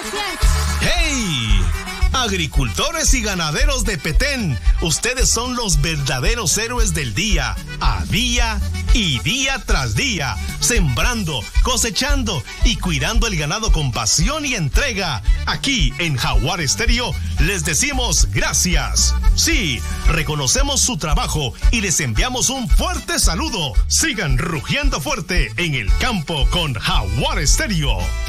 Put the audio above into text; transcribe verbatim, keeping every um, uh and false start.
Gracias. ¡Hey! Agricultores y ganaderos de Petén, ustedes son los verdaderos héroes del día, a día y día tras día, sembrando, cosechando y cuidando el ganado con pasión y entrega. Aquí en Jaguar Estéreo les decimos gracias. Sí, reconocemos su trabajo y les enviamos un fuerte saludo. Sigan rugiendo fuerte en el campo con Jaguar Estéreo.